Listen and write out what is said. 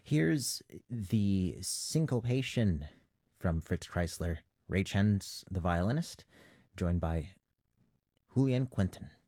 Here's the syncopation from Fritz Kreisler, Ray Chen's The Violinist, joined by Julian Quentin.